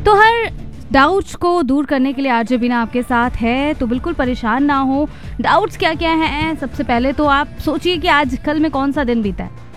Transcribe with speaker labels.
Speaker 1: तो हर डाउट्स को दूर करने के लिए आरजे बीना आपके साथ है, तो बिल्कुल परेशान ना हो। डाउट्स क्या क्या हैं, सबसे पहले तो आप सोचिए कि आज कल में कौन सा दिन बीता है।